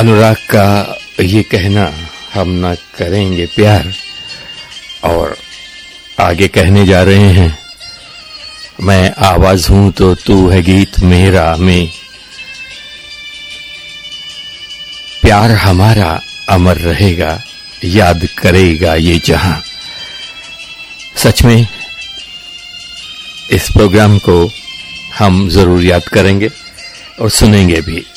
अनुराग का ये कहना हम न करेंगे प्यार, और आगे कहने जा रहे हैं, मैं आवाज हूं तो तू है गीत मेरा में, प्यार हमारा अमर रहेगा, याद करेगा ये जहां। सच में इस प्रोग्राम को हम जरूर याद करेंगे और सुनेंगे भी।